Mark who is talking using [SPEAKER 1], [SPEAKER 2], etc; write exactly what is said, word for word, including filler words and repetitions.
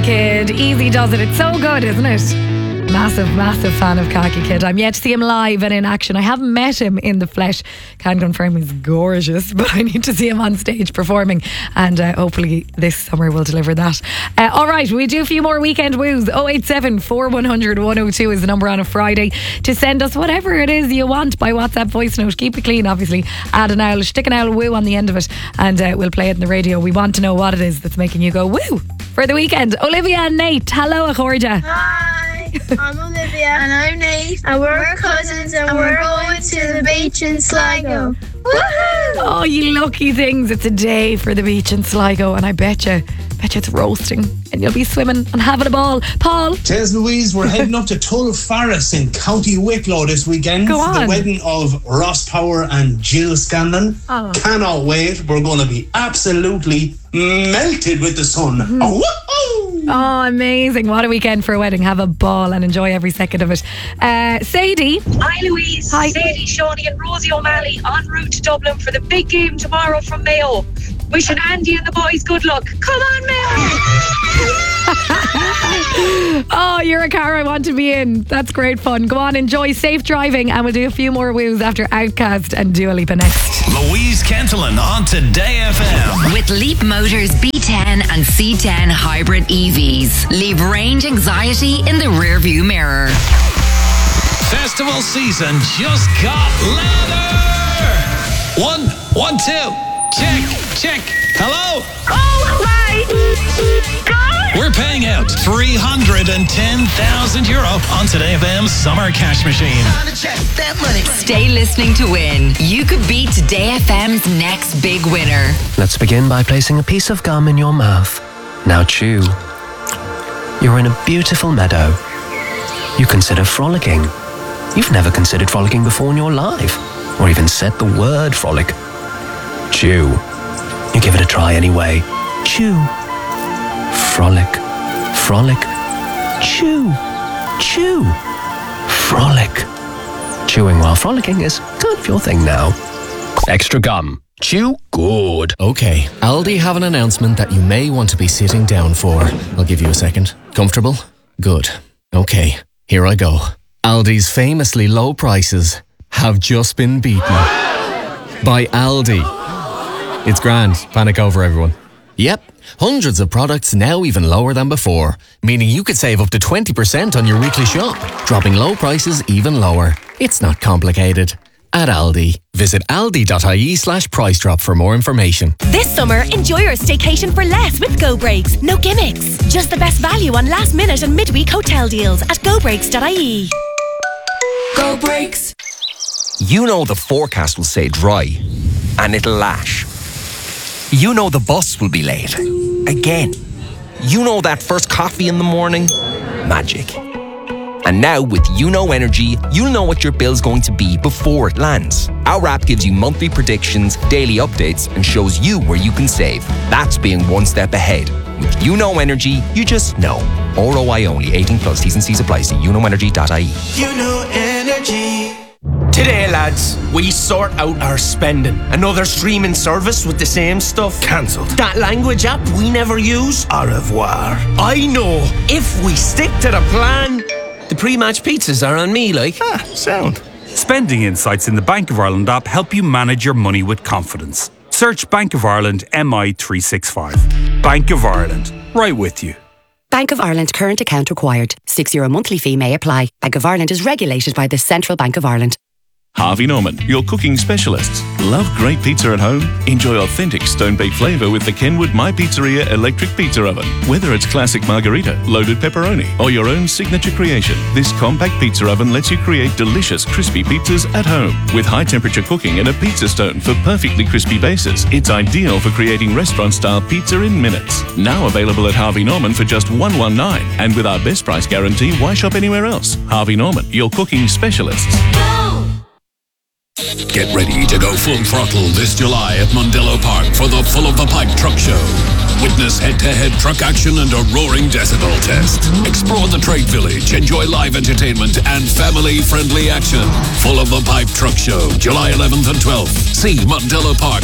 [SPEAKER 1] Kid, easy does it. It's so good, isn't it? Massive, massive fan of Khaki Kid. I'm yet to see him live and in action. I haven't met him in the flesh. Can confirm he's gorgeous, but I need to see him on stage performing, and uh, hopefully this summer we'll deliver that. Uh, all right, we do a few more weekend woos. oh eight seven, four one zero zero, one oh two is the number on a Friday to send us whatever it is you want by WhatsApp voice note. Keep it clean, obviously. Add an owl, stick an owl woo on the end of it, and uh, we'll play it in the radio. We want to know what it is that's making you go woo for the weekend. Olivia and Nate, hello, Achorja.
[SPEAKER 2] Hi. I'm Olivia. And I'm Nate. And we're, we're cousins and, and we're going to the beach in Sligo. Woohoo!
[SPEAKER 1] Oh, you lucky things. It's a day for the beach in Sligo, and I bet you, bet you it's roasting and you'll be swimming and having a ball. Paul?
[SPEAKER 3] Tez Louise, we're heading up to Tull Forest in County Wicklow this weekend
[SPEAKER 1] Go on.
[SPEAKER 3] for the wedding of Ross Power and Jill Scanlon.
[SPEAKER 1] Oh.
[SPEAKER 3] Cannot wait. We're going to be absolutely melted with the sun.
[SPEAKER 1] Mm-hmm.
[SPEAKER 3] Oh, woo-hoo!
[SPEAKER 1] Oh, amazing. What a weekend for a wedding. Have a ball and enjoy every second of it. Uh, Sadie?
[SPEAKER 4] Hi Louise,
[SPEAKER 1] Hi.
[SPEAKER 4] Sadie, Shawnee and Rosie O'Malley en route to Dublin for the big game tomorrow from Mayo. Wishing Andy and the boys good luck. Come on Mayo!
[SPEAKER 1] Oh, you're a car I want to be in. That's great fun. Go on, enjoy, safe driving, and we'll do a few more woos after Outcast and Dua Lipa next.
[SPEAKER 5] Louise Kentelin on Today F M.
[SPEAKER 6] With Leap Motors B ten and C ten hybrid E Vs. Leave range anxiety in the rearview mirror.
[SPEAKER 5] Festival season just got louder. One, one, two. Check, check. Hello?
[SPEAKER 4] Oh my God!
[SPEAKER 5] We're paying out three hundred ten thousand euro on Today F M's Summer Cash Machine.
[SPEAKER 6] Stay listening to win. You could be Today F M's next big winner.
[SPEAKER 7] Let's begin by placing a piece of gum in your mouth. Now chew. You're in a beautiful meadow. You consider frolicking. You've never considered frolicking before in your life, or even said the word frolic. Chew. You give it a try anyway. Chew. Frolic. Frolic. Chew. Chew. Frolic. Chewing while frolicking is kind of your thing now. Extra gum. Chew good.
[SPEAKER 8] Okay, Aldi have an announcement that you may want to be sitting down for. I'll give you a second. Comfortable? Good. Okay, here I go. Aldi's famously low prices have just been beaten by Aldi. It's grand. Panic over, everyone. Yep, hundreds of products now even lower than before, meaning you could save up to twenty percent on your weekly shop, dropping low prices even lower. It's not complicated. At Aldi. Visit aldi.ie slash price drop for more information.
[SPEAKER 9] This summer, enjoy your staycation for less with Go Breaks. No gimmicks. Just the best value on last minute and midweek hotel deals at go breaks dot I E.
[SPEAKER 10] Go Breaks. You know the forecast will say dry and it'll lash. You know the bus will be late. Again. You know that first coffee in the morning? Magic. And now with You Know Energy, you'll know what your bill's going to be before it lands. Our app gives you monthly predictions, daily updates, and shows you where you can save. That's being one step ahead. With You Know Energy, you just know. R O I only, eighteen plus, T's and C's apply. See you know energy dot I E.
[SPEAKER 11] You Know Energy. Today, lads, we sort out our spending. Another streaming service with the same stuff cancelled. That language app we never use, au revoir. I know, if we stick to the plan, the pre-match pizzas are on me, like.
[SPEAKER 12] Ah, sound. Spending insights in the Bank of Ireland app help you manage your money with confidence. Search Bank of Ireland M I three sixty-five. Bank of Ireland, right with you.
[SPEAKER 13] Bank of Ireland current account required. six euro monthly fee may apply. Bank of Ireland is regulated by the Central Bank of Ireland.
[SPEAKER 14] Harvey Norman, your cooking specialists. Love great pizza at home? Enjoy authentic stone-baked flavour with the Kenwood My Pizzeria electric pizza oven. Whether it's classic margarita, loaded pepperoni, or your own signature creation, this compact pizza oven lets you create delicious crispy pizzas at home. With high-temperature cooking and a pizza stone for perfectly crispy bases, it's ideal for creating restaurant-style pizza in minutes. Now available at Harvey Norman for just one hundred nineteen, and with our best price guarantee, why shop anywhere else? Harvey Norman, your cooking specialists.
[SPEAKER 15] Get ready to go full throttle this July at Mondello Park for the Full of the Pipe Truck Show. Witness head-to-head truck action and a roaring decibel test. Explore the Trade Village, enjoy live entertainment and family-friendly action. Full of the Pipe Truck Show, July eleventh and twelfth. See Mondello Park